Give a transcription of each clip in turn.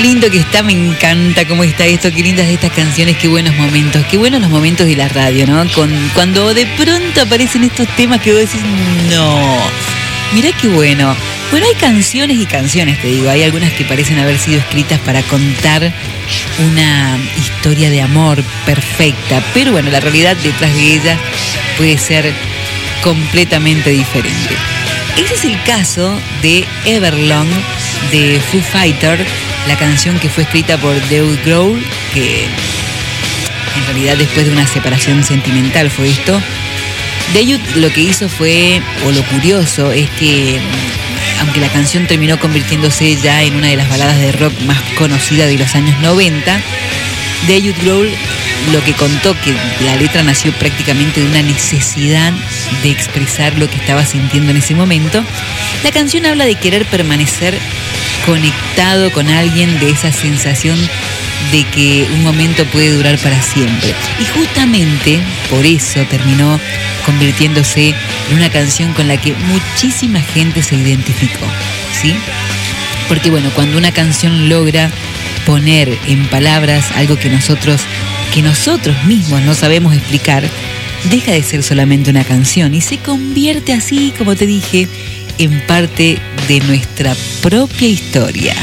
Lindo que está, me encanta cómo está esto, qué lindas estas canciones, qué buenos momentos, qué buenos los momentos de la radio, ¿no? Cuando de pronto aparecen estos temas que vos decís, no, mirá qué bueno. Bueno, hay canciones y canciones, te digo, hay algunas que parecen haber sido escritas para contar una historia de amor perfecta, pero bueno, la realidad detrás de ellas puede ser completamente diferente. Ese es el caso de Everlong de Foo Fighters, la canción que fue escrita por Dave Grohl, que en realidad después de una separación sentimental fue esto. Dave lo que hizo fue, o lo curioso, es que aunque la canción terminó convirtiéndose ya en una de las baladas de rock más conocidas de los años 90, Dave Grohl lo que contó que la letra nació prácticamente de una necesidad de expresar lo que estaba sintiendo en ese momento. La canción habla de querer permanecer conectado con alguien, de esa sensación de que un momento puede durar para siempre. Y justamente por eso terminó convirtiéndose en una canción con la que muchísima gente se identificó, ¿sí? Porque bueno, cuando una canción logra poner en palabras algo que nosotros mismos no sabemos explicar, deja de ser solamente una canción y se convierte así, como te dije, en parte de nuestra propia historia.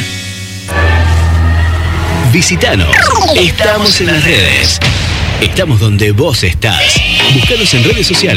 Visítanos. Estamos en las redes. Estamos donde vos estás. Búscanos en redes sociales.